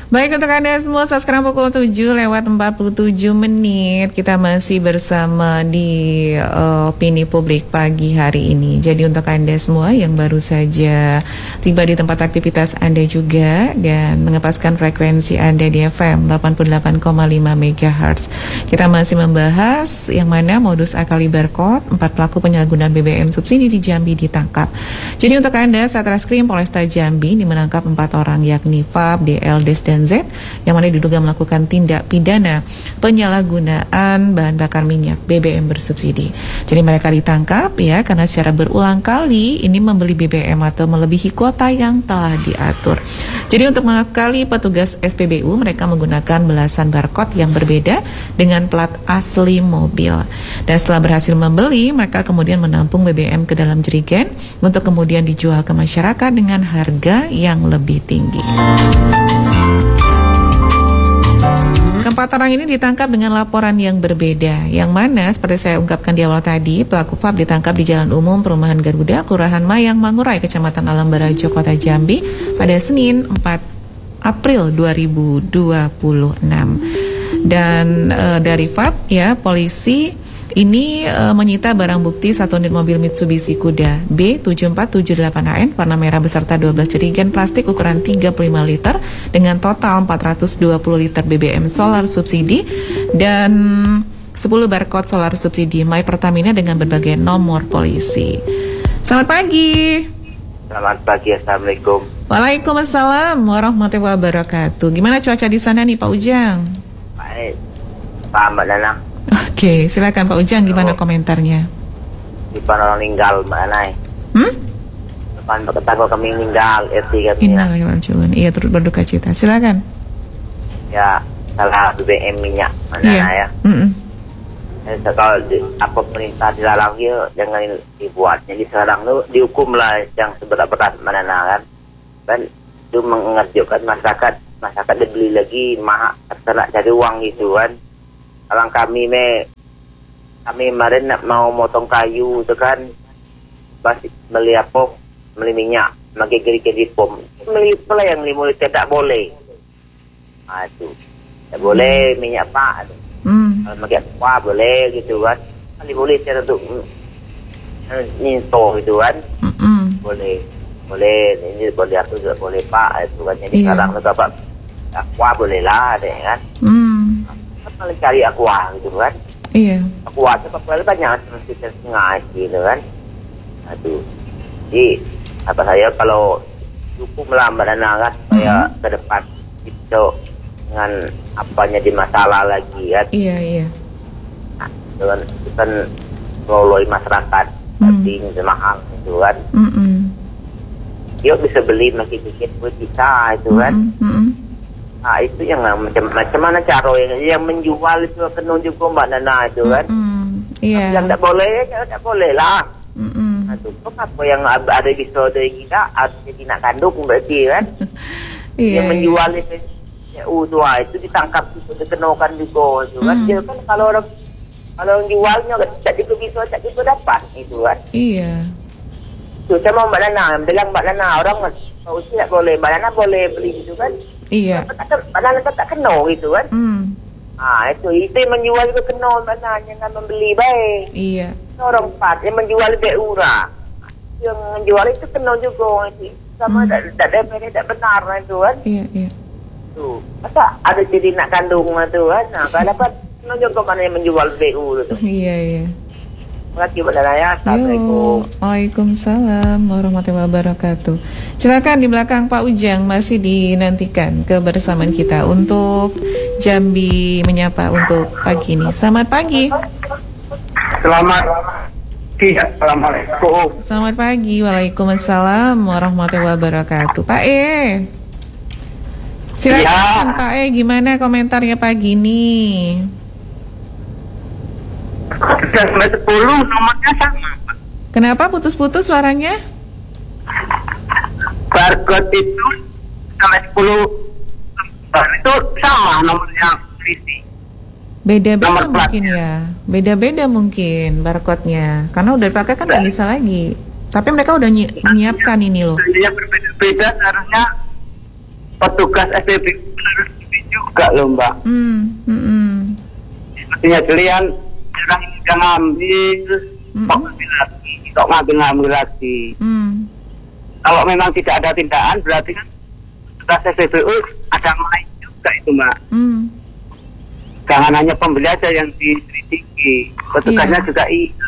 Baik untuk Anda semua, sekarang pukul 7:47 kita masih bersama di Opini Publik pagi hari ini. Jadi untuk Anda semua yang baru saja tiba di tempat aktivitas Anda juga dan mengepaskan frekuensi Anda di FM 88,5 MHz, kita masih membahas yang mana modus akali barcode, 4 pelaku penyalahgunaan BBM subsidi di Jambi ditangkap. Jadi untuk Anda, Satreskrim Polresta Jambi menangkap 4 orang yakni Fab, DL, Des, dan Z yang mana diduga melakukan tindak pidana penyalahgunaan bahan bakar minyak BBM bersubsidi. Jadi mereka ditangkap ya karena secara berulang kali ini membeli BBM atau melebihi kuota yang telah diatur. Jadi untuk mengakali petugas SPBU, mereka menggunakan belasan barcode yang berbeda dengan plat asli mobil. Dan setelah berhasil membeli, mereka kemudian menampung BBM ke dalam jerigen untuk kemudian dijual ke masyarakat dengan harga yang lebih tinggi. Keempat orang ini ditangkap dengan laporan yang berbeda, yang mana seperti saya ungkapkan di awal tadi, pelaku Fab ditangkap di Jalan Umum Perumahan Garuda, Kelurahan Mayang Mangurai, Kecamatan Alam Barajo, Kota Jambi pada Senin 4 April 2026. Dan dari Fab ya, polisi ini menyita barang bukti 1 unit mobil Mitsubishi Kuda B7478AN warna merah beserta 12 jerigen plastik ukuran 35 liter dengan total 420 liter BBM solar subsidi dan 10 barcode solar subsidi My Pertamina dengan berbagai nomor polisi. Selamat pagi. Selamat pagi, Assalamualaikum. Waalaikumsalam warahmatullahi wabarakatuh. Gimana cuaca di sana nih Pak Ujang? Baik, Pak Mbak Nana. Oke, silakan Pak Ujang, gimana komentarnya? Depan orang meninggal, Mbak Nana. Depan berkata kami meninggal, RT kami. Innalillahi. Iya, turut berduka cita. Silakan. Ya, salah BBM minyak, Mbak Nana ya. Kalau apa perintah dilarang dia, jangan dibuat. Jadi sekarang itu dihukumlah yang seberat-berat, Mbak Nana kan. Dan itu mengajukan masyarakat dibeli lagi, mahal, ternak cari uang gitu kan. Kalau kami kemarin nak mau motong kayu itu kan, pasti beli apa, beli minyak, pakai kiri pom, beli pula yang 5 liter tak boleh. Itu tak boleh minyak pak. Kalau pakai apa boleh gitu kan, 5 liter untuk nyinto gitu kan, boleh ini boleh aku juga boleh pak itu kan. Jadi sekarang itu apa, aqua boleh lah deh kan. Malah cari aqua gitu kan. Iya. Aqua itu banyak setengah gitu kan. Aduh. Jadi apa saya kalau cukup melambat dan kan supaya ke depan itu dengan apanya di masalah lagi kan. Iya. Nah, itu kan melalui masyarakat tapi mahal gitu kan. Dia bisa beli masih dikit buat kita itu kan. Nah itu yang macam mana cara yang menjual itu kena juga Mbak Nana itu kan. Yang tak boleh lah. Itu apa yang ada episode kita harusnya tidak kandung berarti kan. Yang menjual itu itu ditangkap itu dikenakan juga itu kan. Dia kan kalau jualnya tak bisa dapat itu kan. Iya. Itu saya mau Mbak Nana bilang Mbak Nana orang tidak boleh, Mbak Nana boleh beli itu kan. Iya. Padahal tak kena gitu kan. Itu yang menjual itu kena maknanya dengan membeli baik. Iya. Orang part yang menjual lebih murah. Yang menjual itu kena juga itu. Sama tak benar itu kan. Iya. Tuh, masa ada jadi nak kandung itu kan. Nah, kalau dapat kena juga mana yang menjual BU itu. Iya. Terima kasih Mbak Daya. Assalamualaikum. Waalaikumsalam warahmatullahi wabarakatuh. Silakan di belakang Pak Ujang masih dinantikan kebersamaan kita untuk Jambi Menyapa untuk pagi ini. Selamat pagi. Assalamualaikum. Selamat pagi. Waalaikumsalam warahmatullahi wabarakatuh. Pak E. Silakan Pak E, gimana komentarnya pagi ini? Sampai 10 nomornya sama. Kenapa putus-putus suaranya? Barcode itu sampai 10 itu sama nomornya polisi. Beda-beda mungkin ya. Beda-beda mungkin barcode-nya. Karena udah dipakai kan nggak bisa lagi. Tapi mereka udah menyiapkan ini loh. Yang berbeda-beda seharusnya petugas SPBU harus juga loh Mbak. Artinya kalian orang yang ngambil, kok ngambil lagi. Kalau memang tidak ada tindakan berarti kan proses SPBU ada main juga itu Mbak. Jangan hanya pembeli aja yang dikritiki, petugasnya juga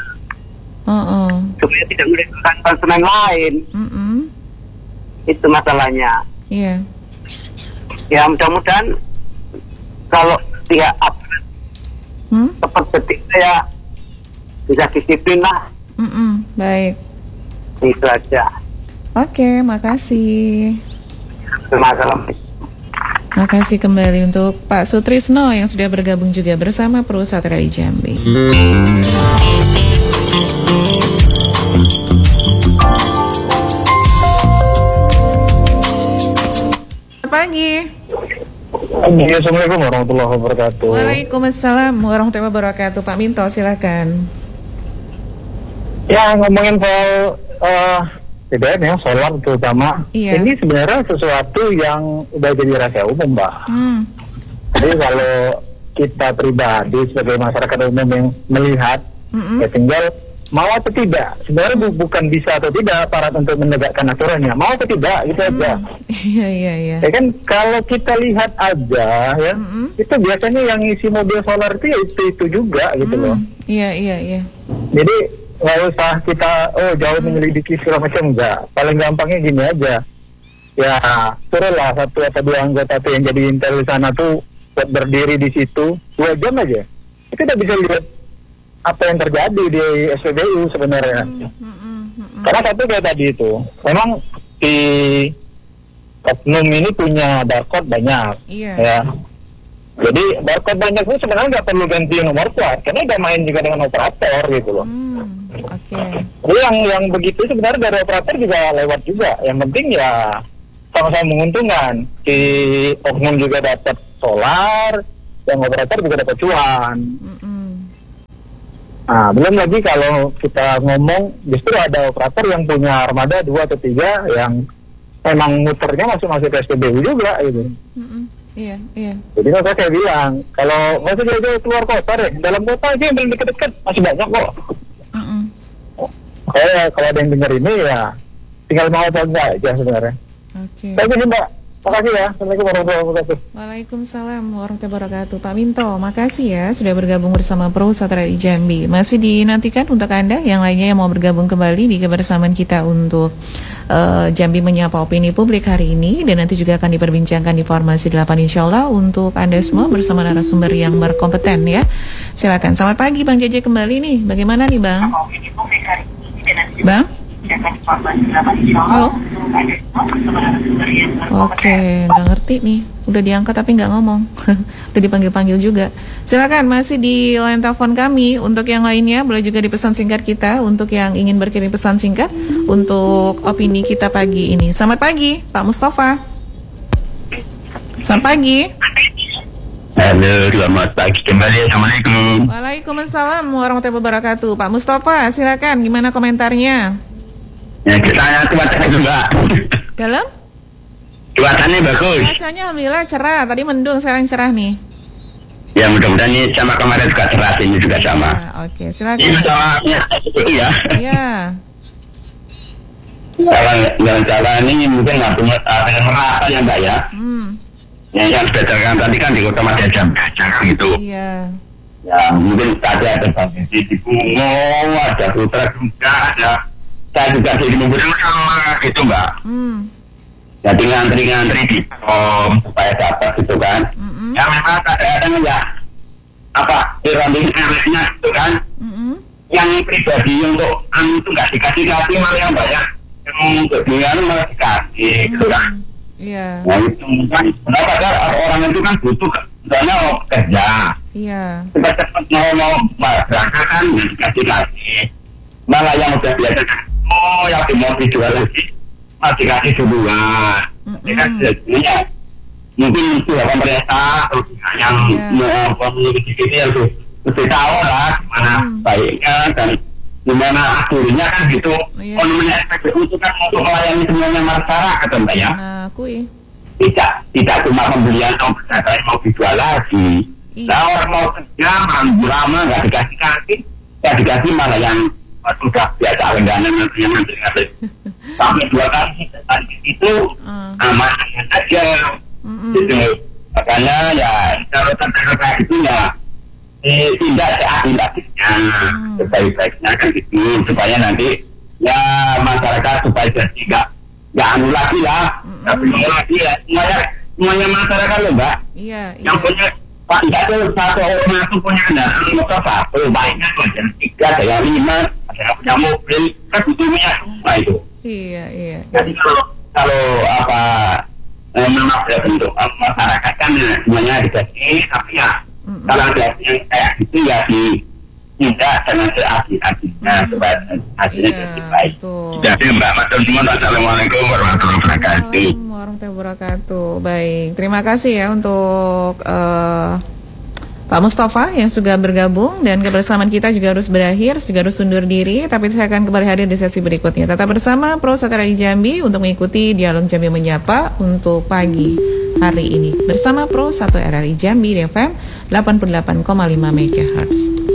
supaya tidak merugikan konsumen lain. Itu masalahnya. Iya. Ya mudah-mudahan kalau pihak tepat detik saya bisa disiplin lah. Baik. Itu aja. Oke, makasih. Terima kasih. Makasih kembali untuk Pak Sutrisno yang sudah bergabung juga bersama Pro Satria di Jambi. Selamat pagi. Assalamualaikum warahmatullahi wabarakatuh. Waalaikumsalam warahmatullahi wabarakatuh. Pak Minto, silakan. Ya, ngomongin soal BBM ya, solar terutama. Iya. Ini sebenarnya sesuatu yang udah jadi rahasia umum, Mbak. Jadi kalau kita pribadi sebagai masyarakat umum yang melihat, ya tinggal mau atau tidak. Sebenarnya bukan bisa atau tidak aparat untuk menegakkan aturannya. Mau atau tidak, gitu aja. Iya. Ya kan, kalau kita lihat aja ya, itu biasanya yang isi mobil solar itu ya itu juga gitu loh. Iya. Jadi nggak usah kita jauh menyelidiki segala macam, enggak. Paling gampangnya gini aja, ya suruhlah satu atau dua anggota tuh yang jadi intel di sana tuh buat berdiri di situ 2 jam aja, itu udah bisa lihat apa yang terjadi di SPBU sebenarnya. Karena satu kayak tadi itu, memang di oknum ini punya barcode banyak, ya. Jadi barcode banyak itu sebenarnya nggak perlu ganti nomor plat, karena udah main juga dengan operator gitu loh. Jadi yang begitu sebenarnya dari operator juga lewat juga. Yang penting ya sama-sama menguntungkan. Si oknum juga dapat solar, yang operator juga dapat cuan. Nah, belum lagi kalau kita ngomong justru ada operator yang punya armada 2 atau 3 yang memang muternya masuk ke SPBU juga gitu. Iya. Jadi kalau saya bilang, kalau masih jauh keluar kota deh, dalam kota aja yang paling dekat-dekat masih banyak kok. Kalau ada yang dengar ini ya tinggal mau apa enggak aja sebenarnya. Oke. Terima kasih Mbak. Makasih ya. Assalamualaikum warahmatullahi wabarakatuh. Waalaikumsalam warahmatullahi wabarakatuh. Pak Minto, makasih ya sudah bergabung bersama Pro Satria di Jambi. Masih dinantikan untuk Anda yang lainnya yang mau bergabung kembali di kebersamaan kita untuk Jambi Menyapa Opini Publik hari ini. Dan nanti juga akan diperbincangkan di Formasi 8 insya Allah untuk Anda semua bersama narasumber yang berkompeten ya. Silakan. Selamat pagi Bang JJ kembali nih. Bagaimana nih Bang? Bang? Halo? Oke, nggak ngerti nih. Udah diangkat tapi nggak ngomong. Udah dipanggil-panggil juga. Silakan masih di line telepon kami. Untuk yang lainnya boleh juga di pesan singkat kita. Untuk yang ingin berkirim pesan singkat untuk opini kita pagi ini. Selamat pagi Pak Mustafa. Selamat pagi. Halo, selamat pagi kembali. Assalamualaikum. Waalaikumsalam warahmatullahi wabarakatuh. Pak Mustafa, silakan. Gimana komentarnya? Ya, saya cuacanya juga. Dalam? Cuacanya bagus. Cuacanya alhamdulillah cerah. Tadi mendung, sekarang cerah nih. Ya, mudah-mudahan ini sama kemarin juga cerah, ini juga sama. Oke, silakan. Ini masalahnya itu ya. Iya. Jalan-jalan ini mungkin nggak dengan merata ya Mbak ya. Yang berdasarkan tadi kan di kota masih ada belajar gitu. Iya. Ya, mungkin tadi ada transisi di Bungo, ada Putra juga, ada. Saya juga jadi menggunakan sama gitu Mbak. Jadi ngantri-ngantri di pom supaya dapat gitu kan. Ya memang kadang-kadang ya ironisnya gitu kan. Yang pribadi untuk itu nggak dikasih malah yang banyak yang untuk dunia malah dikasih gitu kan. Iya. Nah itu kan, padahal orang itu kan butuh misalnya kerja. Iya. Cepat-cepat mau berangkat kan dikasih. Malah yang udah biasa yang mau dijual lagi masih kasih duluan. Ya kan sebenarnya mungkin pihak pemerintah yang memiliki ini yang lebih tahu lah gimana baiknya dan gimana akhirnya kan gitu. Kalau SPBU itu kan untuk melayani semuanya masyarakat Mbak ya. Nah, tidak tidak cuma pembelian atau mau dijual lagi. Nah orang mau kerja lama nggak dikasih malah yang sudah biasa langganan yang nanti sampai 2 kali itu aman aja gitu. Makanya ya kalau tentang itu ya tidak seadil-adilnya sebaik-baiknya kan gitu, supaya nanti ya masyarakat supaya jadi nggak anu lagi lah, nggak bingung lagi ya, semuanya masyarakat loh Mbak. Iya. Yang punya Pak tidak tuh satu orang itu punya kendaraan motor 1, baiknya tuh ada yang 3, ada yang 5, ada yang punya mobil, kan butuhnya semua itu. Iya. Jadi kalau apa memang ada bentuk masyarakat kan semuanya dikasih, tapi ya kalau ada yang kayak gitu ya tidak dengan seadil-adilnya supaya hasilnya lebih baik. Jadi Mbak Matur Nuwun, Assalamualaikum warahmatullahi wabarakatuh. Warahmatullahi wabarakatuh. Baik, terima kasih ya untuk Pak Mustafa yang sudah bergabung, dan kebersamaan kita juga harus berakhir, juga harus undur diri, tapi saya akan kembali hadir di sesi berikutnya. Tetap bersama Pro Satria di Jambi untuk mengikuti Dialog Jambi Menyapa untuk pagi hari ini bersama Pro 1 RRI Jambi di FM 88,5 MHz.